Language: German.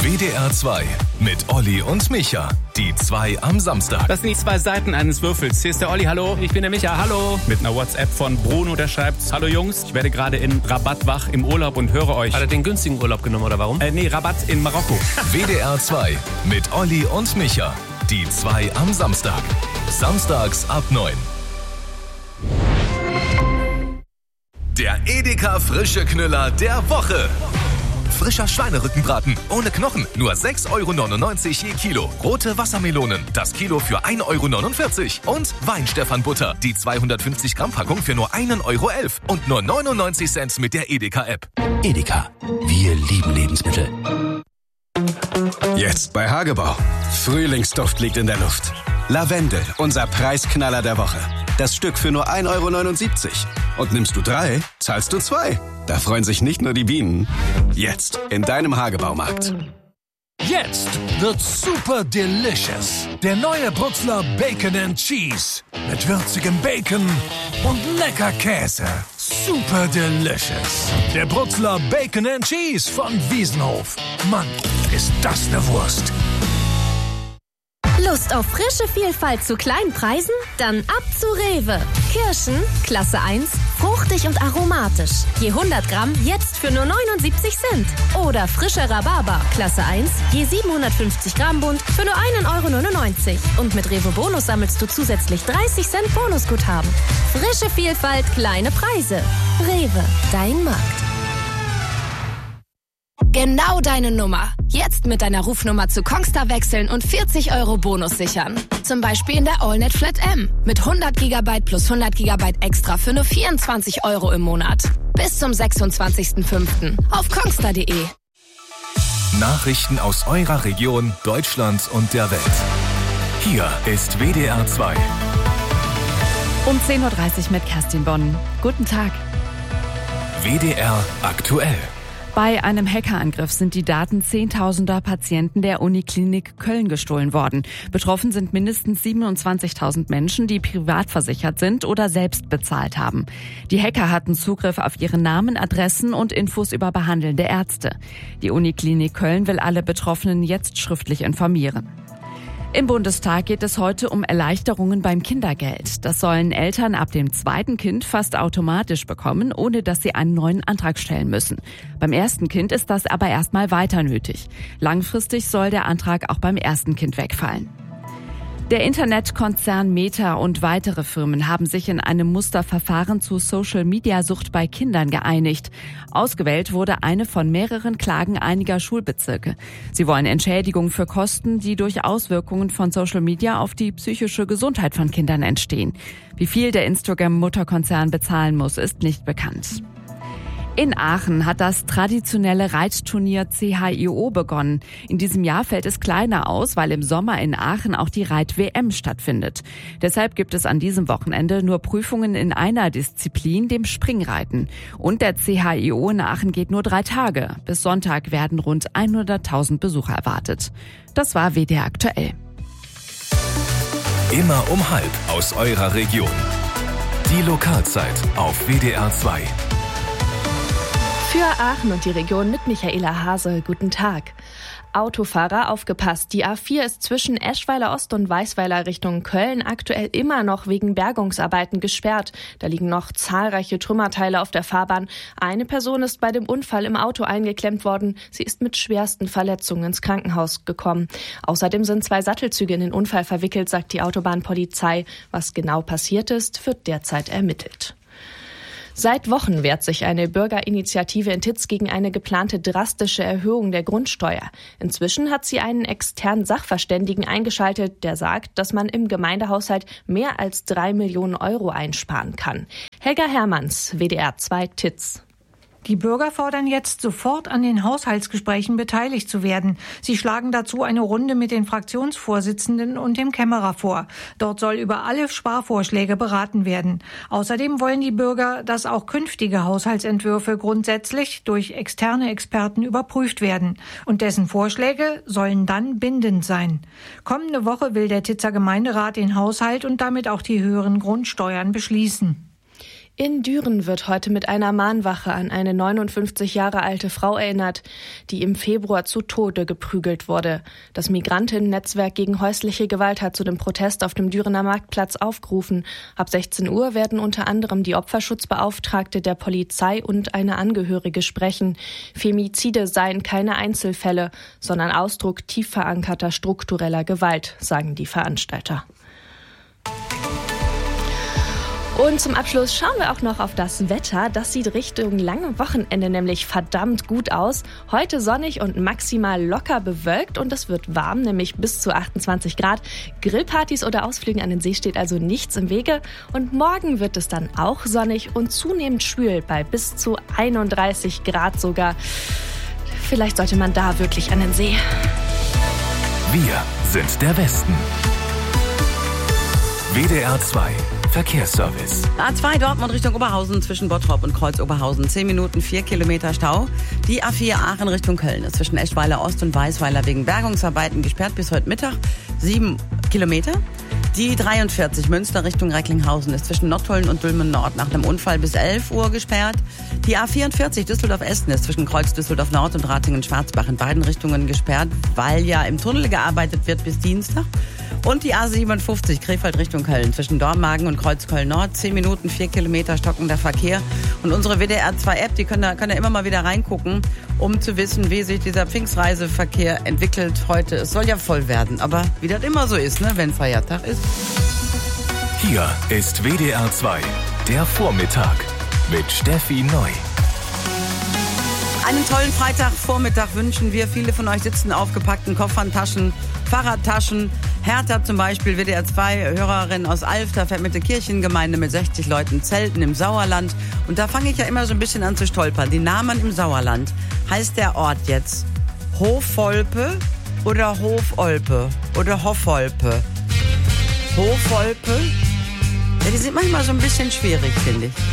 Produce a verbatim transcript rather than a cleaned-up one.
W D R zwei mit Olli und Micha. Die zwei am Samstag. Das sind die zwei Seiten eines Würfels. Hier ist der Olli, hallo. Ich bin der Micha, hallo. Mit einer WhatsApp von Bruno, der schreibt: Hallo Jungs, ich werde gerade in Rabat wach im Urlaub und höre euch. Hat er den günstigen Urlaub genommen oder warum? Äh, nee, Rabat in Marokko. W D R zwei mit Olli und Micha. Die zwei am Samstag. Samstags ab neun. Der Edeka frische Knüller der Woche. Frischer Schweinerückenbraten ohne Knochen, nur sechs Euro neunundneunzig je Kilo. Rote Wassermelonen, das Kilo für ein Euro neunundvierzig. Und Weinstefan-Butter, die zweihundertfünfzig Gramm Packung für nur ein Euro elf. Und nur neunundneunzig Cent mit der Edeka-App. Edeka, wir lieben Lebensmittel. Jetzt bei Hagebau. Frühlingsduft liegt in der Luft. Lavendel, unser Preisknaller der Woche. Das Stück für nur ein Euro neunundsiebzig. Und nimmst du drei, zahlst du zwei. Da freuen sich nicht nur die Bienen. Jetzt in deinem Hagebaumarkt. Jetzt wird's super delicious. Der neue Brutzler Bacon and Cheese. Mit würzigem Bacon und lecker Käse. Super delicious. Der Brutzler Bacon and Cheese von Wiesenhof. Mann, ist das eine Wurst. Lust auf frische Vielfalt zu kleinen Preisen? Dann ab zu Rewe. Kirschen, Klasse eins, fruchtig und aromatisch. Je hundert Gramm jetzt für nur neunundsiebzig Cent. Oder frischer Rhabarber, Klasse eins, je siebenhundertfünfzig Gramm Bund für nur ein Euro neunundneunzig. Und mit Rewe Bonus sammelst du zusätzlich dreißig Cent Bonusguthaben. Frische Vielfalt, kleine Preise. Rewe, dein Markt. Genau deine Nummer. Jetzt mit deiner Rufnummer zu Kongstar wechseln und vierzig Euro Bonus sichern. Zum Beispiel in der AllNet Flat M. Mit hundert Gigabyte plus hundert Gigabyte extra für nur vierundzwanzig Euro im Monat. Bis zum sechsundzwanzigsten fünften auf kongstar punkt de. Nachrichten aus eurer Region, Deutschland und der Welt. Hier ist W D R zwei. Um zehn Uhr dreißig mit Kerstin Bonn. Guten Tag. W D R aktuell. Bei einem Hackerangriff sind die Daten zehntausender Patienten der Uniklinik Köln gestohlen worden. Betroffen sind mindestens siebenundzwanzigtausend Menschen, die privat versichert sind oder selbst bezahlt haben. Die Hacker hatten Zugriff auf ihre Namen, Adressen und Infos über behandelnde Ärzte. Die Uniklinik Köln will alle Betroffenen jetzt schriftlich informieren. Im Bundestag geht es heute um Erleichterungen beim Kindergeld. Das sollen Eltern ab dem zweiten Kind fast automatisch bekommen, ohne dass sie einen neuen Antrag stellen müssen. Beim ersten Kind ist das aber erstmal weiter nötig. Langfristig soll der Antrag auch beim ersten Kind wegfallen. Der Internetkonzern Meta und weitere Firmen haben sich in einem Musterverfahren zu Social-Media-Sucht bei Kindern geeinigt. Ausgewählt wurde eine von mehreren Klagen einiger Schulbezirke. Sie wollen Entschädigung für Kosten, die durch Auswirkungen von Social Media auf die psychische Gesundheit von Kindern entstehen. Wie viel der Instagram-Mutterkonzern bezahlen muss, ist nicht bekannt. In Aachen hat das traditionelle Reitturnier C H I O begonnen. In diesem Jahr fällt es kleiner aus, weil im Sommer in Aachen auch die Reit-W M stattfindet. Deshalb gibt es an diesem Wochenende nur Prüfungen in einer Disziplin, dem Springreiten. Und der C H I O in Aachen geht nur drei Tage. Bis Sonntag werden rund hunderttausend Besucher erwartet. Das war W D R aktuell. Immer um halb aus eurer Region. Die Lokalzeit auf W D R zwei. Für Aachen und die Region mit Michaela Hase. Guten Tag. Autofahrer, aufgepasst. Die A vier ist zwischen Eschweiler Ost und Weißweiler Richtung Köln aktuell immer noch wegen Bergungsarbeiten gesperrt. Da liegen noch zahlreiche Trümmerteile auf der Fahrbahn. Eine Person ist bei dem Unfall im Auto eingeklemmt worden. Sie ist mit schwersten Verletzungen ins Krankenhaus gekommen. Außerdem sind zwei Sattelzüge in den Unfall verwickelt, sagt die Autobahnpolizei. Was genau passiert ist, wird derzeit ermittelt. Seit Wochen wehrt sich eine Bürgerinitiative in Titz gegen eine geplante drastische Erhöhung der Grundsteuer. Inzwischen hat sie einen externen Sachverständigen eingeschaltet, der sagt, dass man im Gemeindehaushalt mehr als drei Millionen Euro einsparen kann. Helga Hermanns, W D R zwei Titz. Die Bürger fordern jetzt, sofort an den Haushaltsgesprächen beteiligt zu werden. Sie schlagen dazu eine Runde mit den Fraktionsvorsitzenden und dem Kämmerer vor. Dort soll über alle Sparvorschläge beraten werden. Außerdem wollen die Bürger, dass auch künftige Haushaltsentwürfe grundsätzlich durch externe Experten überprüft werden. Und dessen Vorschläge sollen dann bindend sein. Kommende Woche will der Titzer Gemeinderat den Haushalt und damit auch die höheren Grundsteuern beschließen. In Düren wird heute mit einer Mahnwache an eine neunundfünfzig Jahre alte Frau erinnert, die im Februar zu Tode geprügelt wurde. Das Migrantinnen-Netzwerk gegen häusliche Gewalt hat zu dem Protest auf dem Dürener Marktplatz aufgerufen. Ab sechzehn Uhr werden unter anderem die Opferschutzbeauftragte der Polizei und eine Angehörige sprechen. Femizide seien keine Einzelfälle, sondern Ausdruck tief verankerter struktureller Gewalt, sagen die Veranstalter. Und zum Abschluss schauen wir auch noch auf das Wetter. Das sieht Richtung langem Wochenende nämlich verdammt gut aus. Heute sonnig und maximal locker bewölkt und es wird warm, nämlich bis zu achtundzwanzig Grad. Grillpartys oder Ausflügen an den See steht also nichts im Wege. Und morgen wird es dann auch sonnig und zunehmend schwül bei bis zu einunddreißig Grad sogar. Vielleicht sollte man da wirklich an den See. Wir sind der Westen. W D R zwei Verkehrsservice. A zwei Dortmund Richtung Oberhausen zwischen Bottrop und Kreuz Oberhausen. zehn Minuten, vier Kilometer Stau. Die A vier Aachen Richtung Köln ist zwischen Eschweiler Ost und Weisweiler wegen Bergungsarbeiten gesperrt bis heute Mittag. sieben Kilometer. Die dreiundvierzig Münster Richtung Recklinghausen ist zwischen Nottuln und Dülmen Nord nach einem Unfall bis elf Uhr gesperrt. Die A vierundvierzig Düsseldorf-Essen ist zwischen Kreuz Düsseldorf Nord und Ratingen-Schwarzbach in beiden Richtungen gesperrt, weil ja im Tunnel gearbeitet wird bis Dienstag. Und die A siebenundfünfzig Krefeld Richtung Köln zwischen Dormagen und Kreuzköln Nord. zehn Minuten, vier Kilometer stockender Verkehr. Und unsere W D R zwei App, die können da, können da immer mal wieder reingucken, um zu wissen, wie sich dieser Pfingstreiseverkehr entwickelt heute. Es soll ja voll werden, aber wie das immer so ist, ne, wenn Feiertag ist. Hier ist W D R zwei, der Vormittag mit Steffi Neu. Einen tollen Freitagvormittag wünschen wir. Viele von euch sitzen aufgepackten Koffern, Taschen, Fahrradtaschen. Hertha zum Beispiel, W D R zwei Hörerin aus Alfter, fährt mit der Kirchengemeinde mit sechzig Leuten zelten im Sauerland. Und da fange ich ja immer so ein bisschen an zu stolpern. Die Namen im Sauerland. Heißt der Ort jetzt Hofolpe oder Hofolpe oder Hoffolpe? Hofolpe? Ja, die sind manchmal so ein bisschen schwierig, finde ich.